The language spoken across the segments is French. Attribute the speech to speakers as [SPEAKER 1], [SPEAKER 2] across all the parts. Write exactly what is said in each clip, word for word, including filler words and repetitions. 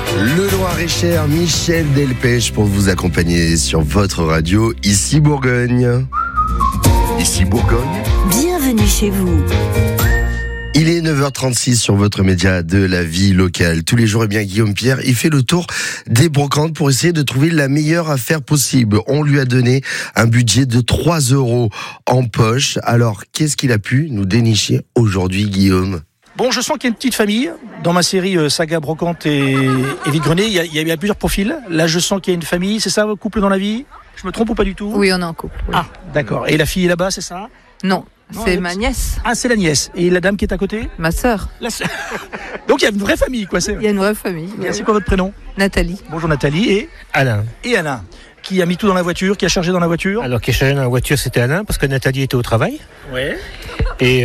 [SPEAKER 1] Le Loir-et-Cher, Michel Delpech pour vous accompagner sur votre radio, ici Bourgogne. Ici Bourgogne.
[SPEAKER 2] Bienvenue chez vous.
[SPEAKER 1] Il est neuf heures trente-six sur votre média de la vie locale. Tous les jours, eh bien, Guillaume Pierre, il fait le tour des brocantes pour essayer de trouver la meilleure affaire possible. On lui a donné un budget de trois euros en poche. Alors, qu'est-ce qu'il a pu nous dénicher aujourd'hui, Guillaume ?
[SPEAKER 3] Bon, je sens qu'il y a une petite famille. Dans ma série euh, Saga Brocante et, et Vide-Grenier, il y, a, il y a plusieurs profils. Là, je sens qu'il y a une famille. C'est ça, couple dans la vie ? Je me trompe ou pas du tout ?
[SPEAKER 4] Oui, on est en couple. Oui.
[SPEAKER 3] Ah, d'accord. Et la fille est là-bas, c'est ça ?
[SPEAKER 4] Non,
[SPEAKER 3] Non,
[SPEAKER 4] c'est
[SPEAKER 3] elle-
[SPEAKER 4] ma nièce,
[SPEAKER 3] Ah, c'est la nièce. Et la dame qui est à côté ?
[SPEAKER 4] ma sœur.
[SPEAKER 3] La sœur. Donc, il y a une vraie famille, quoi. C'est...
[SPEAKER 4] Il y a une vraie famille.
[SPEAKER 3] C'est quoi votre prénom ?
[SPEAKER 4] Nathalie.
[SPEAKER 3] Bonjour Nathalie et,
[SPEAKER 5] Alain.
[SPEAKER 3] et Alain. Qui a mis tout dans la voiture, qui a chargé dans la voiture ?
[SPEAKER 5] Alors, qui est chargé dans la voiture, c'était Alain, parce que Nathalie était au travail.
[SPEAKER 3] Ouais.
[SPEAKER 5] Et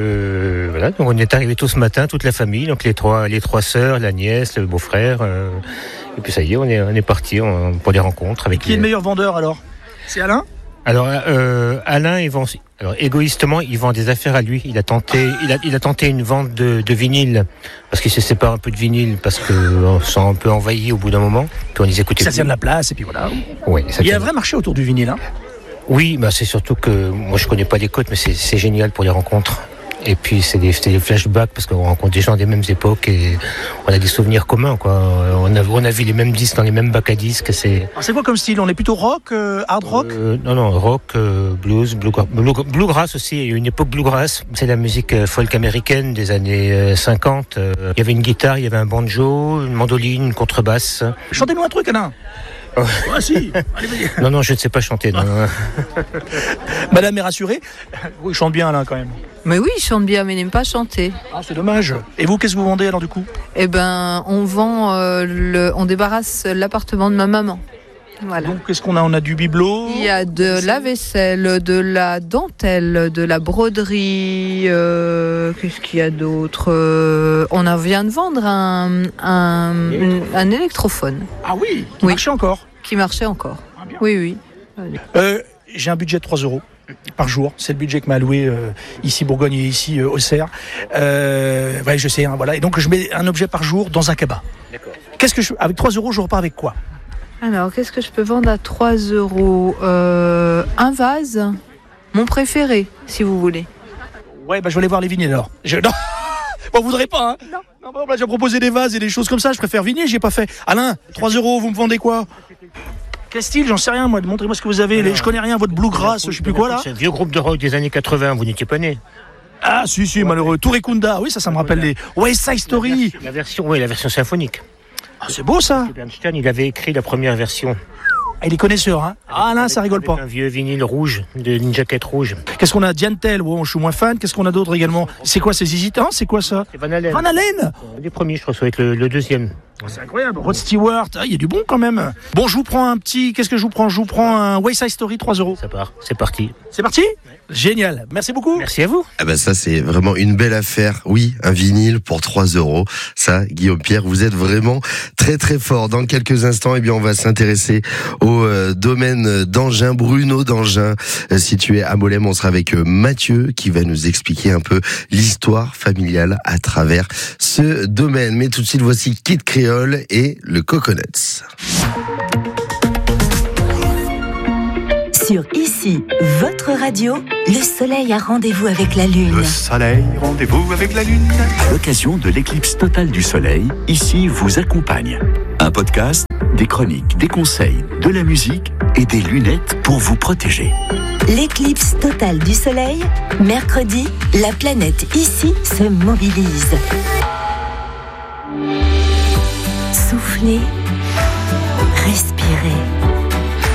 [SPEAKER 5] euh, voilà, donc on est arrivé tous ce matin, toute la famille, donc les trois, les trois sœurs, la nièce, le beau-frère. Euh, et puis ça y est, on est, on est parti pour les rencontres avec
[SPEAKER 3] Qui est
[SPEAKER 5] les...
[SPEAKER 3] le meilleur vendeur alors ? C'est Alain ?
[SPEAKER 5] Alors, euh, Alain, il vend, alors égoïstement, il vend des affaires à lui. Il a tenté, il a, il a tenté une vente de, de vinyle, parce qu'il se sépare un peu de vinyle, parce qu'on se sent un peu envahi au bout d'un moment. Puis on disait, écoutez,
[SPEAKER 3] Ça tient de la place et puis voilà.
[SPEAKER 5] ouais, ça
[SPEAKER 3] Il y a
[SPEAKER 5] tient-
[SPEAKER 3] un vrai marché autour du vinyle, hein ?
[SPEAKER 5] Oui, bah c'est surtout que moi je connais pas les codes, mais c'est, c'est génial pour les rencontres. Et puis c'est des, c'est des flashbacks parce qu'on rencontre des gens des mêmes époques et on a des souvenirs communs, quoi. On a, on a vu les mêmes disques dans les mêmes bacs à disques. C'est
[SPEAKER 3] Alors, c'est quoi comme style ? On est plutôt rock, euh, hard rock ?
[SPEAKER 5] euh, non non rock, euh, blues, bluegrass, blue- bluegrass aussi. Il y a eu une époque bluegrass. C'est la musique euh, folk américaine des années euh, cinquante. Euh, il y avait une guitare, il y avait un banjo, une mandoline, une contrebasse.
[SPEAKER 3] Chantez-nous un truc, Alain.
[SPEAKER 5] Oh.
[SPEAKER 3] Ah si. Allez, vas-y.
[SPEAKER 5] Non non, je ne sais pas chanter. Non.
[SPEAKER 3] Madame est rassurée ? Oui, il chante bien, Alain, quand même.
[SPEAKER 4] Mais oui, il chante bien, mais il n'aime pas chanter.
[SPEAKER 3] Ah, c'est dommage. Et vous, qu'est-ce que vous vendez alors du coup ?
[SPEAKER 4] Eh ben, on vend, euh, le, on débarrasse l'appartement de ma maman. Voilà.
[SPEAKER 3] Donc, qu'est-ce qu'on a ? On a du bibelot.
[SPEAKER 4] Il y a de la vaisselle, de la dentelle, de la broderie. euh, qu'est-ce qu'il y a d'autre Euh, On a- vient de vendre un, un, un électrophone
[SPEAKER 3] Ah oui, qui
[SPEAKER 4] Oui.
[SPEAKER 3] marchait encore.
[SPEAKER 4] qui marchait encore.
[SPEAKER 3] Ah, bien.
[SPEAKER 4] Oui, oui.
[SPEAKER 3] Euh, j'ai un budget de trois euros par jour. C'est le budget que m'a alloué euh, ici Bourgogne et ici euh, Auxerre. Euh, ouais, je sais, hein, voilà. Et donc, je mets un objet par jour dans un cabas.
[SPEAKER 5] D'accord.
[SPEAKER 3] Qu'est-ce que je... Avec trois euros, je repars avec quoi ?
[SPEAKER 4] Alors, qu'est-ce que je peux vendre à trois euros euh, Un vase, mon préféré, si vous voulez.
[SPEAKER 3] Ouais, bah je vais aller voir les vinyles alors. Je... Non, bon, vous voudrez pas, hein ?
[SPEAKER 4] Non.
[SPEAKER 3] Non, bon, on m'a déjà proposé des vases et des choses comme ça. Je préfère vinyle, j'ai pas fait. Alain, trois euros, vous me vendez quoi ? Quel style ? J'en sais rien, moi. Montrez-moi ce que vous avez. Les- Je connais rien. Votre bluegrass, je sais plus quoi là.
[SPEAKER 5] C'est un vieux groupe de rock des années quatre-vingts. Vous n'étiez pas né.
[SPEAKER 3] Ah, si, si, malheureux. Tourekunda. Oui, ça, ça me rappelle les West Side Story.
[SPEAKER 5] La version, oui, la version symphonique.
[SPEAKER 3] Ah, c'est beau ça.
[SPEAKER 5] Bernstein, il avait écrit la première version.
[SPEAKER 3] Ah, il est connaisseur, hein. Ah, là, ça rigole
[SPEAKER 5] Avec
[SPEAKER 3] pas.
[SPEAKER 5] un vieux vinyle rouge, de- d'une jaquette rouge.
[SPEAKER 3] Qu'est-ce qu'on a ? Diantel. Bon, je suis moins fan. Qu'est-ce qu'on a d'autre également ? C'est quoi, c'est Z Z Top ? C'est quoi ça ?
[SPEAKER 5] C'est Van Halen.
[SPEAKER 3] Van Halen.
[SPEAKER 5] Les premiers, je crois, ça va être le, le deuxième.
[SPEAKER 3] C'est incroyable. Rod Stewart. Ah, il y a du bon quand même. Bon, je vous prends un petit. Qu'est-ce que je vous prends ? Je vous prends un West Side Story, trois euros.
[SPEAKER 5] Ça part, c'est parti.
[SPEAKER 3] C'est parti ? Génial. Merci beaucoup.
[SPEAKER 5] Merci à vous.
[SPEAKER 1] Ah ben ça c'est vraiment une belle affaire. Oui, un vinyle pour trois euros. Ça, Guillaume Pierre, vous êtes vraiment très très fort. Dans quelques instants, eh bien on va s'intéresser au euh, domaine d'Angin, Bruno d'Angin, euh, situé à Molem. On sera avec euh, Mathieu qui va nous expliquer un peu l'histoire familiale à travers ce domaine. Mais tout de suite, voici Kid Creole et le Coconuts.
[SPEAKER 2] Sur Ici, votre radio, le soleil a rendez-vous avec la lune.
[SPEAKER 6] Le soleil, rendez-vous avec la lune. À l'occasion de l'éclipse totale du soleil, Ici vous accompagne. Un podcast, des chroniques, des conseils, de la musique et des lunettes pour vous protéger.
[SPEAKER 2] L'éclipse totale du soleil, mercredi, la planète Ici se mobilise. Soufflez, respirez.